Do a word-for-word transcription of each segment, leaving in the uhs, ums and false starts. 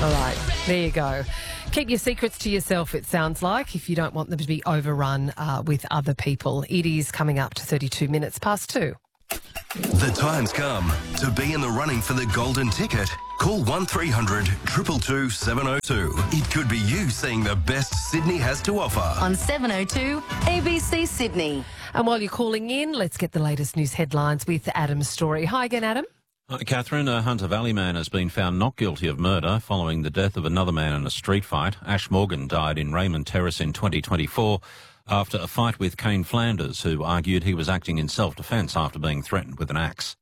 All right, there you go. Keep your secrets to yourself, it sounds like, if you don't want them to be overrun uh, with other people. It is coming up to thirty-two minutes past two. The time's come to be in the running for the golden ticket. Call one three hundred two two two seven oh two. It could be you seeing the best Sydney has to offer. On seven oh two A B C Sydney. And while you're calling in, let's get the latest news headlines with Adam's story. Hi again, Adam. Hi, Catherine. A Hunter Valley man has been found not guilty of murder following the death of another man in a street fight. Ash Morgan died in Raymond Terrace in twenty twenty-four after a fight with Kane Flanders, who argued he was acting in self-defence after being threatened with an axe.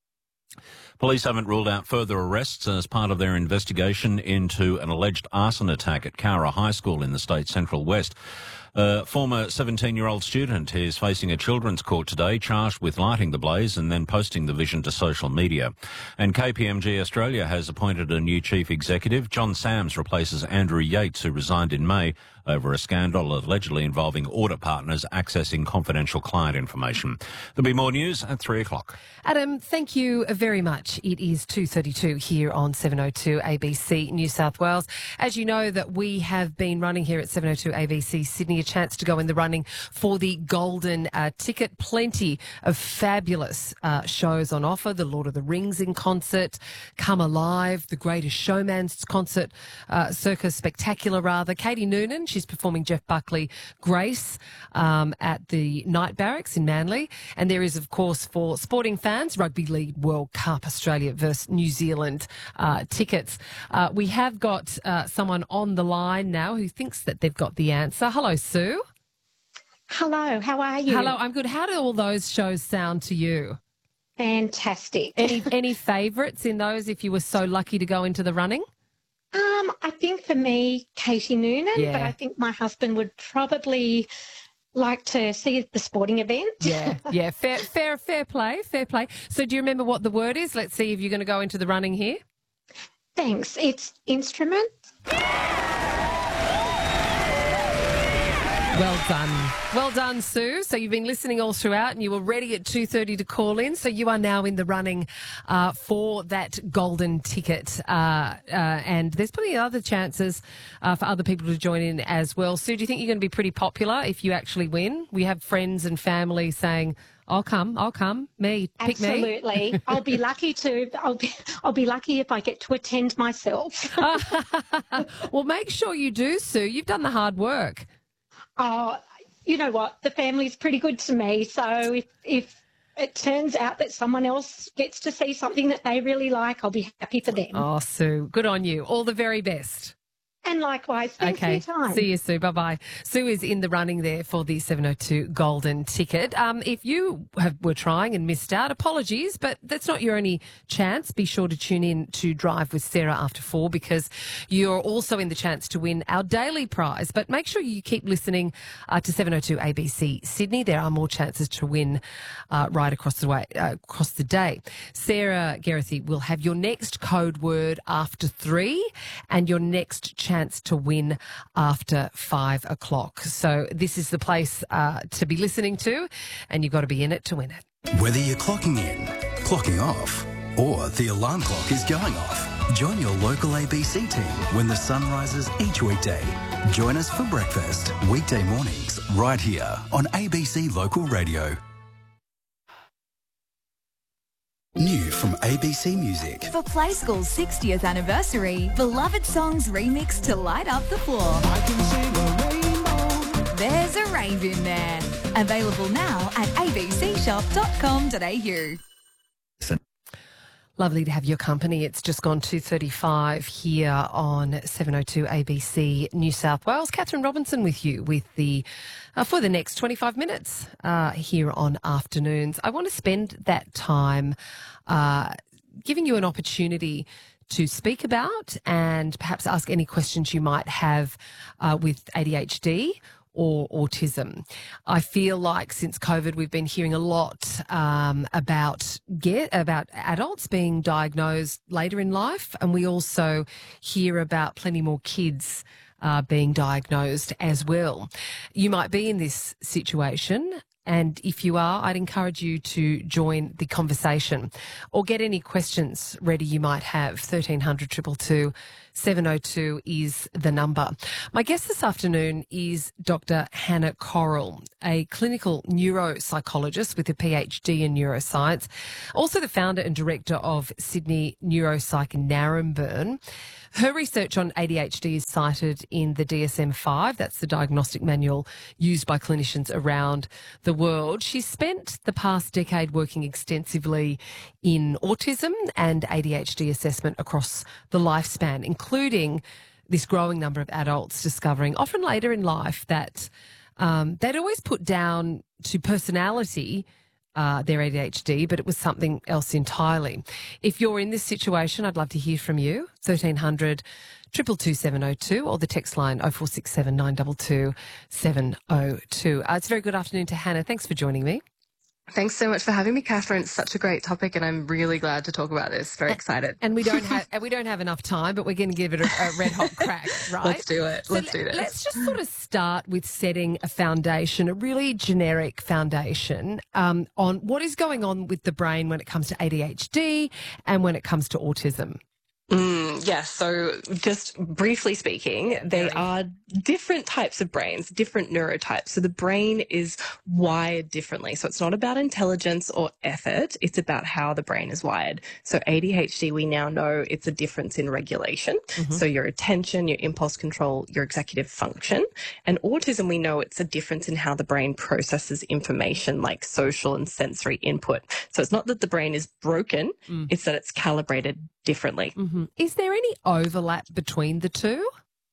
Police haven't ruled out further arrests as part of their investigation into an alleged arson attack at Cowra High School in the state's Central West. A former seventeen-year-old student is facing a children's court today, charged with lighting the blaze and then posting the vision to social media. And K P M G Australia has appointed a new chief executive. John Sams replaces Andrew Yates, who resigned in May over a scandal allegedly involving audit partners accessing confidential client information. There'll be more news at three o'clock. Adam, thank you very much. It is two thirty-two here on seven oh two A B C New South Wales. As you know, that we have been running here at seven oh two A B C Sydney a chance to go in the running for the golden uh, ticket. Plenty of fabulous uh, shows on offer. The Lord of the Rings in concert, Come Alive, The Greatest Showman's concert, uh, Circa Spectacular rather. Katie Noonan, she's performing Jeff Buckley Grace um, at the Night Barracks in Manly. And there is, of course, for sporting fans, Rugby League World Cup Australia versus New Zealand uh, tickets. Uh, we have got uh, someone on the line now who thinks that they've got the answer. Hello, Sue. Hello, how are you? Hello, I'm good. How do all those shows sound to you? Fantastic. Any any favourites in those if you were so lucky to go into the running? Um, I think for me, Katie Noonan, Yeah. but I think my husband would probably like to see the sporting event. Yeah, yeah, fair, fair, fair play, fair play. So do you remember what the word is? Let's see if you're going to go into the running here. Thanks. It's instrument. Well done. Well done, Sue. So you've been listening all throughout and you were ready at two thirty to call in. So you are now in the running uh, for that golden ticket. Uh, uh, and there's plenty of other chances uh, for other people to join in as well. Sue, do you think you're going to be pretty popular if you actually win? We have friends and family saying, I'll come, I'll come, me, pick me. Absolutely. I'll be lucky to, I'll be, I'll be lucky if I get to attend myself. Well, make sure you do, Sue. You've done the hard work. Oh, you know what? The family's pretty good to me. So if, if it turns out that someone else gets to see something that they really like, I'll be happy for them. Oh, Sue, good on you. All the very best. And likewise, thanks Okay. for your time. See you, Sue. Bye-bye. Sue is in the running there for the seven oh two golden ticket. Um, if you have, were trying and missed out, apologies, but that's not your only chance. Be sure to tune in to Drive with Sarah after four because you're also in the chance to win our daily prize. But make sure you keep listening uh, to seven oh two A B C Sydney. There are more chances to win uh, right across the way, uh, across the day. Sarah Geraghty will have your next code word after three and your next chance to win after five o'clock. So this is the place uh, to be listening to, and you've got to be in it to win it. Whether you're clocking in, clocking off, or the alarm clock is going off, join your local A B C team when the sun rises each weekday. Join us for breakfast, weekday mornings, right here on A B C Local Radio. New from A B C Music. For Play School's sixtieth anniversary, beloved songs remixed to light up the floor. I can sing a rainbow. There's a rave in there. Available now at a b c shop dot com dot a u. Lovely to have your company. It's just gone two thirty-five here on seven oh two A B C New South Wales. Catherine Robinson with you with the uh, for the next twenty-five minutes uh, here on Afternoons. I want to spend that time uh, giving you an opportunity to speak about and perhaps ask any questions you might have uh, with A D H D or autism. I feel like since COVID, we've been hearing a lot um, about get about adults being diagnosed later in life, and we also hear about plenty more kids uh, being diagnosed as well. You might be in this situation And if you are, I'd encourage you to join the conversation or get any questions ready you might have. thirteen hundred, two two two, seven oh two is the number. My guest this afternoon is Doctor Hannah Correll, a clinical neuropsychologist with a PhD in neuroscience, also the founder and director of Sydney Neuropsych Naremburn. Her research on A D H D is cited in the D S M five, that's the diagnostic manual used by clinicians around the world. She's spent the past decade working extensively in autism and A D H D assessment across the lifespan, including this growing number of adults discovering, often later in life, that um, they'd always put down to personality Uh, their A D H D, but it was something else entirely. If you're in this situation, I'd love to hear from you. thirteen hundred, two two two, seven oh two or the text line oh four six seven, nine two two, seven oh two. Uh, it's a very good afternoon to Hannah. Thanks for joining me. Thanks so much for having me, Catherine. It's such a great topic, and I'm really glad to talk about this. Very excited. And we don't have and we don't have enough time, but we're going to give it a, a red hot crack, right? Let's do it. So Let's do this. Let's just sort of start with setting a foundation, a really generic foundation um, on what is going on with the brain when it comes to A D H D and when it comes to autism. Mm, yes. So just briefly speaking, they are different types of brains, different neurotypes. So the brain is wired differently. So it's not about intelligence or effort. It's about how the brain is wired. So A D H D, we now know it's a difference in regulation. Mm-hmm. So your attention, your impulse control, your executive function. And autism, we know it's a difference in how the brain processes information like social and sensory input. So it's not that the brain is broken. Mm. It's that it's calibrated differently. Mm-hmm. Is there any overlap between the two?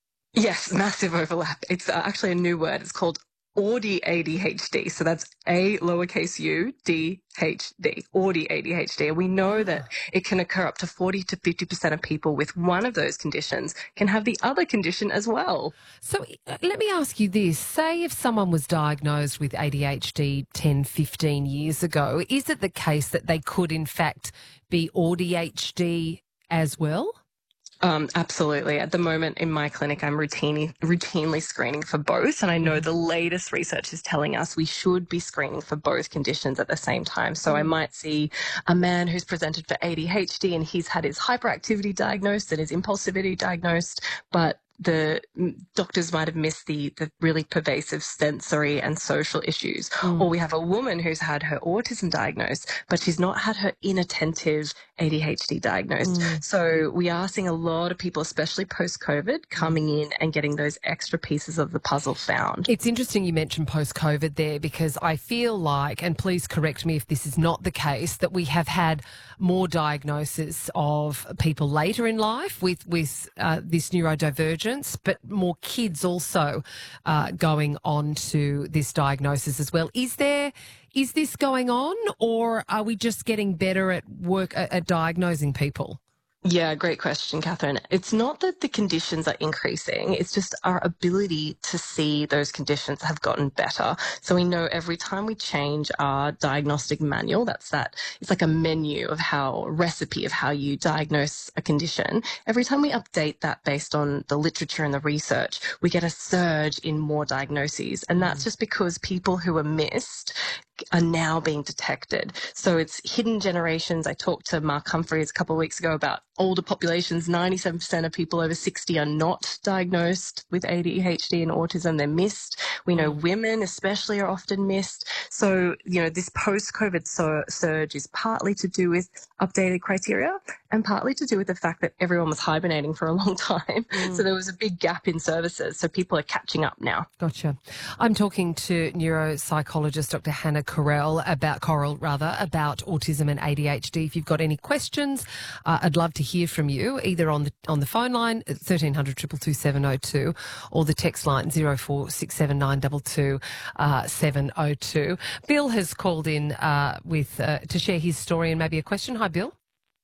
Yes, massive overlap. It's uh, actually a new word. It's called Audi A D H D. So that's A lowercase u, D, H, D, Audi A D H D. And we know that it can occur up to forty to fifty percent of people with one of those conditions can have the other condition as well. So uh, let me ask you this. Say if someone was diagnosed with A D H D ten, fifteen years ago, is it the case that they could in fact be A D H D as well? Um, absolutely. At the moment in my clinic, I'm routinely, routinely screening for both. And I know the latest research is telling us we should be screening for both conditions at the same time. So I might see a man who's presented for A D H D and he's had his hyperactivity diagnosed and his impulsivity diagnosed, but the doctors might have missed the, the really pervasive sensory and social issues. Mm. Or we have a woman who's had her autism diagnosed, but she's not had her inattentive A D H D diagnosed. Mm. So we are seeing a lot of people, especially post-COVID, coming in and getting those extra pieces of the puzzle found. It's interesting you mentioned post-COVID there, because I feel like, and please correct me if this is not the case, that we have had more diagnosis of people later in life with, with uh, this neurodivergence, but more kids also uh, going on to this diagnosis as well. Is there, is this going on, or are we just getting better at work at, at diagnosing people? Yeah, great question, Catherine. It's not that the conditions are increasing. It's just our ability to see those conditions have gotten better. So we know every time we change our diagnostic manual, that's that, it's like a menu of how, a recipe of how you diagnose a condition. Every time we update that based on the literature and the research, we get a surge in more diagnoses. And that's just because people who are missed are now being detected. So it's hidden generations. I talked to Mark Humphreys a couple of weeks ago about older populations. ninety-seven percent of people over sixty are not diagnosed with A D H D and autism. They're missed. We know women especially are often missed. So, you know, this post-COVID sur- surge is partly to do with updated criteria and partly to do with the fact that everyone was hibernating for a long time. Mm. So there was a big gap in services. So people are catching up now. Gotcha. I'm talking to neuropsychologist Doctor Hannah Correll about Correll rather about autism and A D H D. If you've got any questions, uh, I'd love to hear from you either on the on the phone line thirteen hundred, two two two, seven oh two or the text line zero four six seven nine two two, seven oh two. Bill has called in uh, with uh, to share his story and maybe a question. Hi, Bill.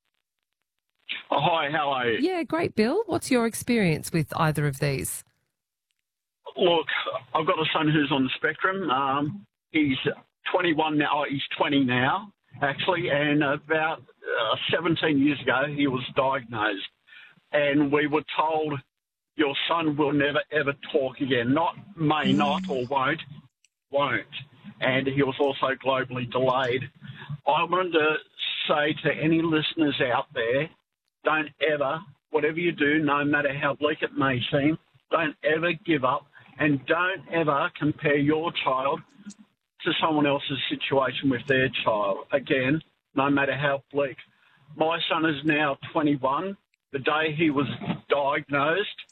Oh, hi, how are you? Yeah, great, Bill. What's your experience with either of these? Look, I've got a son who's on the spectrum. Um, he's twenty-one now. Oh, he's twenty now, actually, and about uh, seventeen years ago he was diagnosed, and we were told your son will never ever talk again. Not may not or won't, won't. and he was also globally delayed. I wanted to say to any listeners out there, don't ever, whatever you do, no matter how bleak it may seem, don't ever give up, and don't ever compare your child to someone else's situation with their child. Again, no matter how bleak. My son is now twenty-one. The day he was diagnosed,